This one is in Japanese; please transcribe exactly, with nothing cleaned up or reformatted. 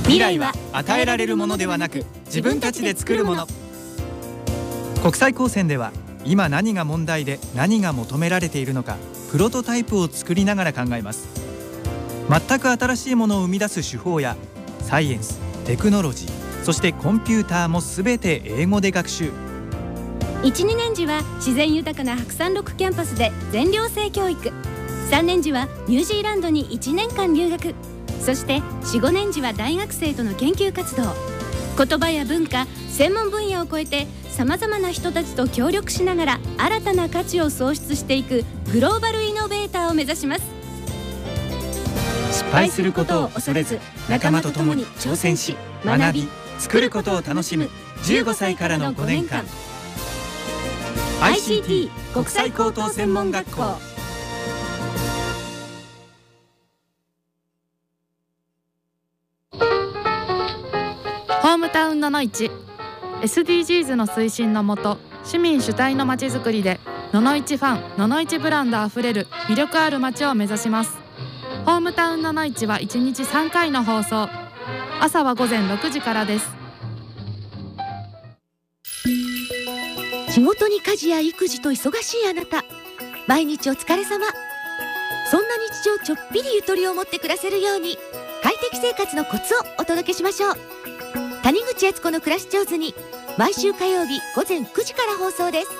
未来は与えられるものではなく、自分たちで作るもの。国際高専では今何が問題で何が求められているのか、プロトタイプを作りながら考えます。全く新しいものを生み出す手法やサイエンス、テクノロジー、そしてコンピューターもすべて英語で学習。 いち、にねん時は自然豊かな白山六キャンパスで全寮制教育、さんねん時はニュージーランドにいちねんかん留学、そしてよん、ごねん時は大学生との研究活動。言葉や文化、専門分野を超えてさまざまな人たちと協力しながら新たな価値を創出していくグローバルイノベーターを目指します。 失敗することを恐れず、仲間と共に挑戦し、学び、作ることを楽しむじゅうごさいからのごねんかん。 アイシーティー 国際高等専門学校。 ホームタウンののいち エスディージーズ の推進のもと、市民主体のまちづくりでののいちファン、ののいちブランドあふれる魅力ある街を目指します。ホームタウンののいちはいちにちさんかいの放送、朝はごぜんろくじからです。 仕事に家事や育児と忙しいあなた、毎日お疲れ様。そんな日常ちょっぴりゆとりを持って暮らせるように、快適生活のコツをお届けしましょう。谷口悦子の暮らし上手に、毎週火曜日ごぜんくじから放送です。